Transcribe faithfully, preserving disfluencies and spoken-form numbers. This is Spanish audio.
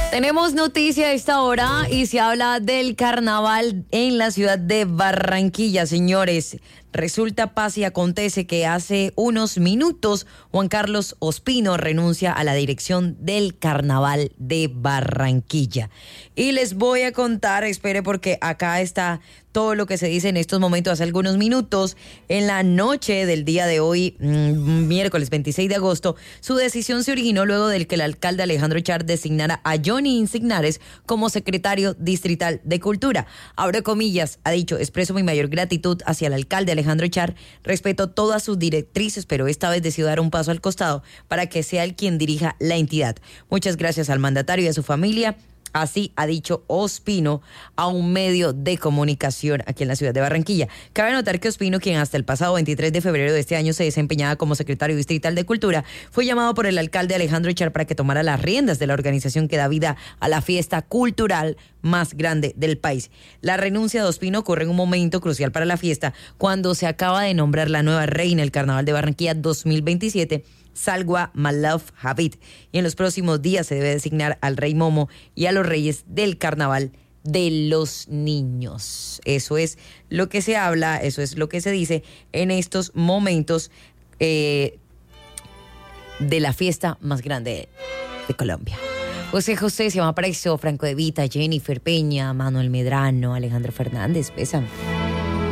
Tenemos noticia a esta hora y se habla del carnaval en la ciudad de Barranquilla, señores. Resulta, pasa y acontece que hace unos minutos Juan Carlos Ospino renuncia a la dirección del Carnaval de Barranquilla. Y les voy a contar, espere porque acá está todo lo que se dice en estos momentos hace algunos minutos. En la noche del día de hoy, mmm, miércoles veintiséis de agosto, su decisión se originó luego del que el alcalde Alejandro Char designara a Johnny Insignares como secretario distrital de Cultura. Abro comillas, ha dicho: expreso mi mayor gratitud hacia el alcalde Alejandro Char, respeto todas sus directrices, pero esta vez decido dar un paso al costado para que sea él quien dirija la entidad. Muchas gracias al mandatario y a su familia. Así ha dicho Ospino a un medio de comunicación aquí en la ciudad de Barranquilla. Cabe notar que Ospino, quien hasta el pasado veintitrés de febrero de este año se desempeñaba como secretario distrital de Cultura, fue llamado por el alcalde Alejandro Char para que tomara las riendas de la organización que da vida a la fiesta cultural más grande del país. La renuncia de Ospino ocurre en un momento crucial para la fiesta, cuando se acaba de nombrar la nueva reina del Carnaval de Barranquilla dos mil veintisiete, Salwa Malaf Javid, y en los próximos días se debe designar al rey Momo y a los reyes del Carnaval de los Niños. Eso es lo que se habla, eso es lo que se dice en estos momentos eh, de la fiesta más grande de Colombia. José José, se llama Preso, Franco De Vita, Jennifer Peña, Manuel Medrano, Alejandro Fernández, besan.